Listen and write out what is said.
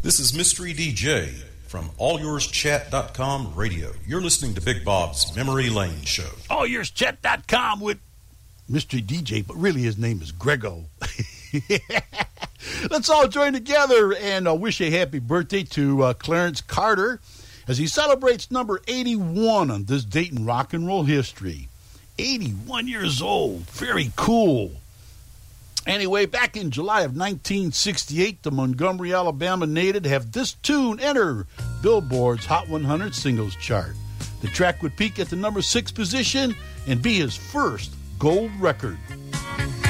This is Mystery DJ from AllYoursChat.com radio. You're listening to Big Bob's Memory Lane Show. AllYoursChat.com with Mystery DJ, but really his name is Grego. Let's all join together and wish a happy birthday to Clarence Carter as he celebrates number 81 on this date in rock and roll history. 81 years old. Very cool. Anyway, back in July of 1968, the Montgomery, Alabama native have this tune enter Billboard's Hot 100 singles chart. The track would peak at the number 6 position and be his first gold record.